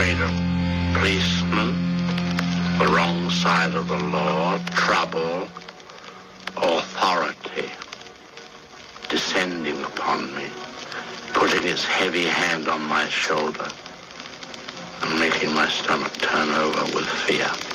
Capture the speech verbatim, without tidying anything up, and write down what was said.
afraid of policemen, the wrong side of the law, trouble, authority descending upon me, putting his heavy hand on my shoulder and making my stomach turn over with fear.